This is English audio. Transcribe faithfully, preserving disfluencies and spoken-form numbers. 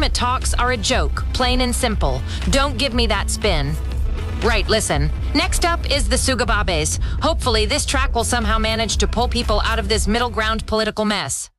climate talks are a joke, plain and simple. Don't give me that spin. Right, listen. Next up is the Sugababes. Hopefully, this track will somehow manage to pull people out of this middle ground political mess.